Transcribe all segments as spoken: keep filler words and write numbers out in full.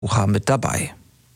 mit dabei.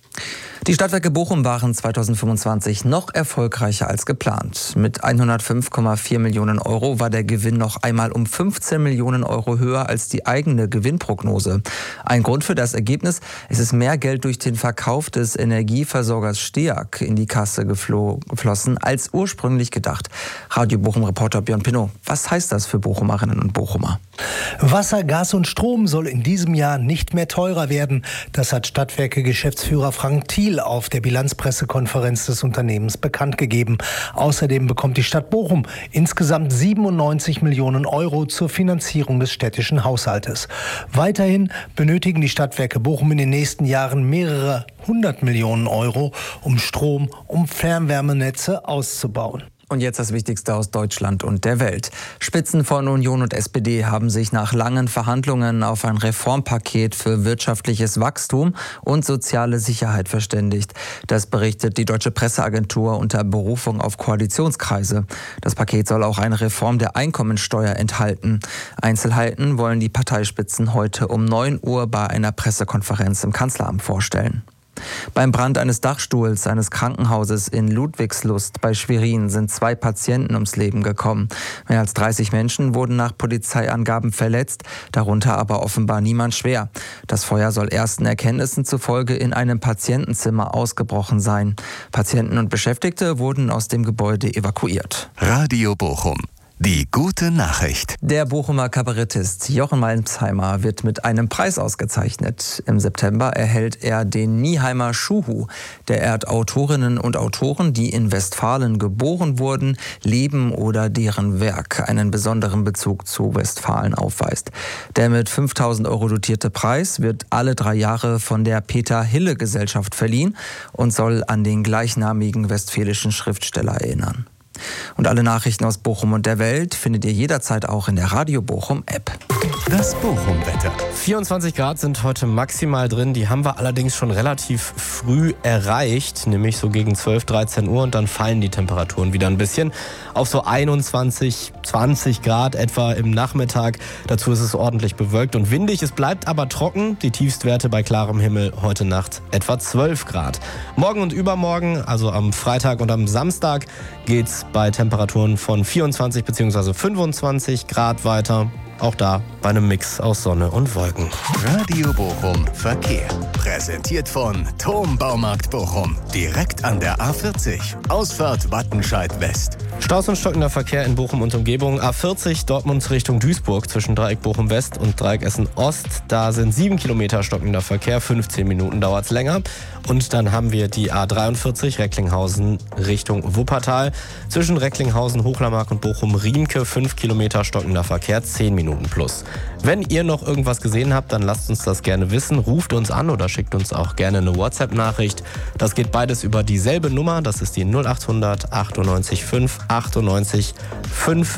Die Stadtwerke Bochum waren zweitausendfünfundzwanzig noch erfolgreicher als geplant. Mit hundertfünf Komma vier Millionen Euro war der Gewinn noch einmal um fünfzehn Millionen Euro höher als die eigene Gewinnprognose. Ein Grund für das Ergebnis: Es ist mehr Geld durch den Verkauf des Energieversorgers STEAG in die Kasse geflo- geflossen als ursprünglich gedacht. Radio Bochum-Reporter Björn Pinnow, was heißt das für Bochumerinnen und Bochumer? Wasser, Gas und Strom soll in diesem Jahr nicht mehr teurer werden. Das hat Stadtwerke-Geschäftsführer Frank Thiel auf der Bilanzpressekonferenz des Unternehmens bekannt gegeben. Außerdem bekommt die Stadt Bochum insgesamt siebenundneunzig Millionen Euro zur Finanzierung des städtischen Haushaltes. Weiterhin benötigen die Stadtwerke Bochum in den nächsten Jahren mehrere hundert Millionen Euro, um Strom, um Fernwärmenetze auszubauen. Und jetzt das Wichtigste aus Deutschland und der Welt. Spitzen von Union und S P D haben sich nach langen Verhandlungen auf ein Reformpaket für wirtschaftliches Wachstum und soziale Sicherheit verständigt. Das berichtet die Deutsche Presseagentur unter Berufung auf Koalitionskreise. Das Paket soll auch eine Reform der Einkommensteuer enthalten. Einzelheiten wollen die Parteispitzen heute um neun Uhr bei einer Pressekonferenz im Kanzleramt vorstellen. Beim Brand eines Dachstuhls eines Krankenhauses in Ludwigslust bei Schwerin sind zwei Patienten ums Leben gekommen. Mehr als dreißig Menschen wurden nach Polizeiangaben verletzt, darunter aber offenbar niemand schwer. Das Feuer soll ersten Erkenntnissen zufolge in einem Patientenzimmer ausgebrochen sein. Patienten und Beschäftigte wurden aus dem Gebäude evakuiert. Radio Bochum. Die gute Nachricht. Der Bochumer Kabarettist Jochen Malmsheimer wird mit einem Preis ausgezeichnet. Im September erhält er den Nieheimer Schuhu. Der ehrt Autorinnen und Autoren, die in Westfalen geboren wurden, leben oder deren Werk einen besonderen Bezug zu Westfalen aufweist. Der mit fünftausend Euro dotierte Preis wird alle drei Jahre von der Peter-Hille-Gesellschaft verliehen und soll an den gleichnamigen westfälischen Schriftsteller erinnern. Und alle Nachrichten aus Bochum und der Welt findet ihr jederzeit auch in der Radio Bochum App. Das Bochum-Wetter. vierundzwanzig Grad sind heute maximal drin. Die haben wir allerdings schon relativ früh erreicht, nämlich so gegen zwölf, dreizehn Uhr. Und dann fallen die Temperaturen wieder ein bisschen auf so einundzwanzig, zwanzig Grad etwa im Nachmittag. Dazu ist es ordentlich bewölkt und windig. Es bleibt aber trocken. Die Tiefstwerte bei klarem Himmel heute Nacht etwa zwölf Grad. Morgen und übermorgen, also am Freitag und am Samstag, geht's bei Temperaturen von vierundzwanzig bzw. fünfundzwanzig Grad weiter. Auch da bei einem Mix aus Sonne und Wolken. Radio Bochum Verkehr. Präsentiert von Thom Baumarkt Bochum. Direkt an der A vierzig. Ausfahrt Wattenscheid West. Staus und stockender Verkehr in Bochum und Umgebung. A vierzig Dortmund Richtung Duisburg zwischen Dreieck Bochum West und Dreieck Essen Ost. Da sind sieben Kilometer stockender Verkehr. fünfzehn Minuten dauert es länger. Und dann haben wir die A dreiundvierzig Recklinghausen Richtung Wuppertal. Zwischen Recklinghausen, Hochlermark und Bochum-Riemke fünf Kilometer stockender Verkehr, zehn Minuten plus. Wenn ihr noch irgendwas gesehen habt, dann lasst uns das gerne wissen. Ruft uns an oder schickt uns auch gerne eine WhatsApp-Nachricht. Das geht beides über dieselbe Nummer. Das ist die null achthundert achtundneunzig fünf achtundneunzig fünfzig.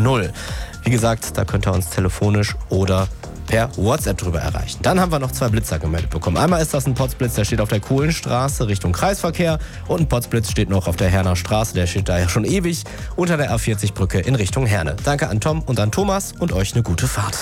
Wie gesagt, da könnt ihr uns telefonisch oder per WhatsApp drüber erreichen. Dann haben wir noch zwei Blitzer gemeldet bekommen. Einmal ist das ein Potzblitz, der steht auf der Kohlenstraße Richtung Kreisverkehr, und ein Potzblitz steht noch auf der Herner Straße, der steht da ja schon ewig unter der A vierzig Brücke in Richtung Herne. Danke an Tom und an Thomas und euch eine gute Fahrt.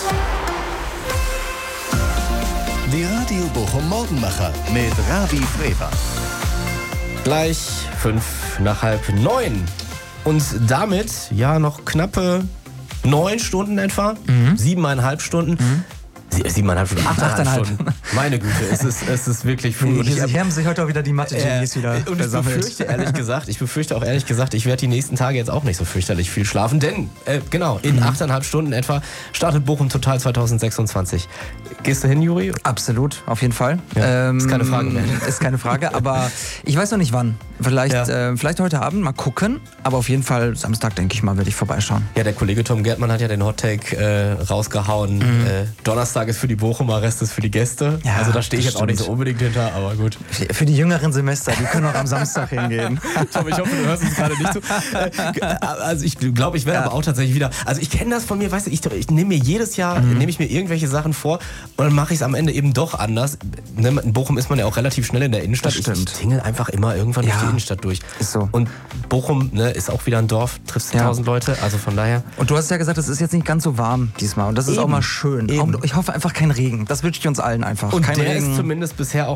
Die Radio Bochum Morgenmacher mit Ravi Freber. Gleich fünf nach halb neun. Und damit ja noch knappe neun Stunden etwa, mhm. siebeneinhalb Stunden. Mhm. Sie, siebeneinhalb Stunden, achteinhalb Stunden. Meine Güte, es ist, es ist wirklich früh. Hier, hier haben sich heute auch wieder die Mathe-Genies äh, wieder Und ich befürchte, ehrlich gesagt, ich befürchte auch ehrlich gesagt, ich werde die nächsten Tage jetzt auch nicht so fürchterlich viel schlafen, denn, äh, genau, in mhm. achteinhalb Stunden etwa startet Bochum Total zwanzig sechsundzwanzig. Gehst du hin, Juri? Absolut, auf jeden Fall. Ja, ähm, ist keine Frage mehr. Ist keine Frage, aber ich weiß noch nicht wann. Vielleicht, ja. äh, vielleicht heute Abend, mal gucken. Aber auf jeden Fall Samstag, denke ich mal, werde ich vorbeischauen. Ja, der Kollege Tom Gärtmann hat ja den Hottake äh, rausgehauen. Mhm. Äh, Donnerstag ist für die Bochumer, Rest ist für die Gäste. Ja, also da stehe ich jetzt stimmt. auch nicht so unbedingt hinter, aber gut. Für, für die jüngeren Semester, die können auch am Samstag hingehen. Tom, ich hoffe, du hörst uns gerade nicht zu. Äh, also ich glaube, ich werde ja. aber auch tatsächlich wieder... Also ich kenne das von mir, weißt du, ich, ich nehme mir jedes Jahr, mhm. nehme ich mir irgendwelche Sachen vor und dann mache ich es am Ende eben doch anders. In Bochum ist man ja auch relativ schnell in der Innenstadt. Das stimmt. Ich, ich tingel einfach immer irgendwann ja. durch die Innenstadt durch. Ist so. Und Bochum, ne, ist auch wieder ein Dorf, triffst du ja. tausend Leute, also von daher. Und du hast ja gesagt, es ist jetzt nicht ganz so warm diesmal und das ist eben. auch mal schön. Auch, ich hoffe einfach, einfach kein Regen. Das wünsche ich uns allen einfach. Und kein der Regen. ist zumindest bisher auch